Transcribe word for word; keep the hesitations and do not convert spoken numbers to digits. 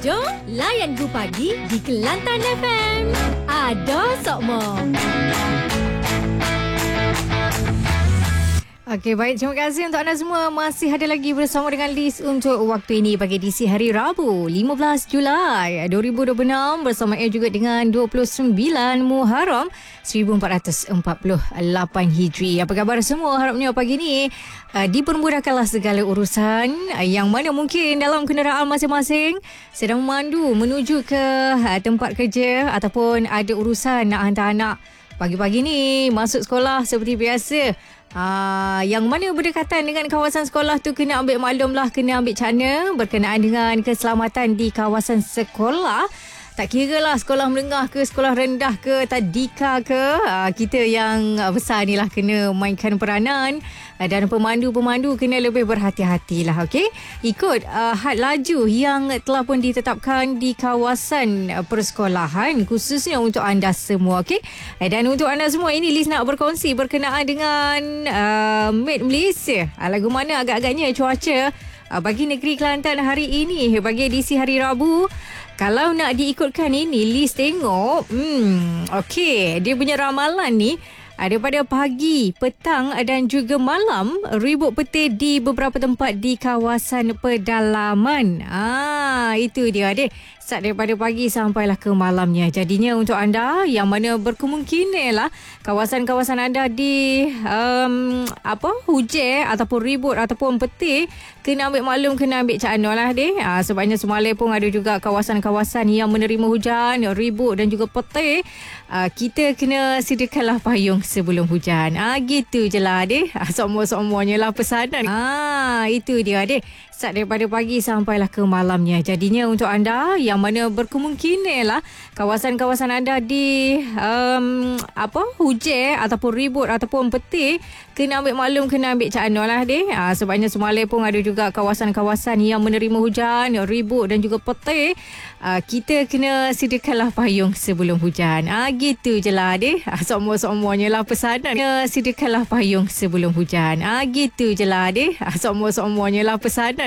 Jom layan Go Pagi di Kelantan F M. Ada Sokmo. Okey, baik. Terima kasih untuk anda semua. Masih ada lagi bersama dengan Liz untuk waktu ini pagi edisi hari Rabu, lima belas Julai dua ribu dua puluh enam bersama A juga dengan dua puluh sembilan Muharram seribu empat ratus empat puluh lapan Hijri. Apa khabar semua? Harapnya pagi ini uh, dipermudahkanlah segala urusan uh, yang mana mungkin dalam kenderaan masing-masing sedang memandu menuju ke uh, tempat kerja ataupun ada urusan nak hantar anak pagi-pagi ni masuk sekolah seperti biasa. Ah, yang mana berdekatan dengan kawasan sekolah tu kena ambil maklum lah, kena ambil cana berkenaan dengan keselamatan di kawasan sekolah. Tak kira lah sekolah menengah ke, sekolah rendah ke, tadika ke, ah, kita yang besar ni lah kena mainkan peranan. Dan pemandu-pemandu kena lebih berhati-hatilah, okey? Ikut uh, had laju yang telah pun ditetapkan di kawasan uh, persekolahan khususnya untuk anda semua, okey? Dan untuk anda semua, ini Liz nak berkongsi berkenaan dengan uh, Made Malaysia. Uh, lagu mana agak-agaknya cuaca uh, bagi negeri Kelantan hari ini, bagi edisi hari Rabu. Kalau nak diikutkan ini, Liz tengok, hmm, okey, dia punya ramalan ni, daripada pagi, petang dan juga malam, ribut petir di beberapa tempat di kawasan pedalaman. Ah, itu dia deh. Start daripada pagi sampailah ke malamnya. Jadinya untuk anda yang mana berkemungkinan lah kawasan-kawasan anda di um, apa hujan ataupun ribut ataupun petir, kena ambil maklum, kena ambil cakna lah deh. Ah, sebabnya semalam pun ada juga kawasan-kawasan yang menerima hujan, ribut dan juga petir. Ah, kita kena sediakanlah payung sebelum hujan. Ah, gitu je lah deh. Ah, semua-semuanya lah pesanan. Ah, itu dia deh. Start daripada pagi sampailah ke malamnya. Jadinya untuk anda yang mana berkemungkinan lah kawasan-kawasan anda di um, apa hujan ataupun ribut ataupun petir, kena ambil maklum, kena ambil cakna lah deh. Ha, sebabnya semalam pun ada juga kawasan-kawasan yang menerima hujan, ribut dan juga petir. Ha, kita kena sediakanlah payung sebelum hujan. Ah, ha, gitu je lah deh. Ha, semua-semuanya lah pesanan. Kena sediakanlah payung sebelum hujan. Ah, ha, gitu je lah deh. Ha, semua-semuanya lah pesanan.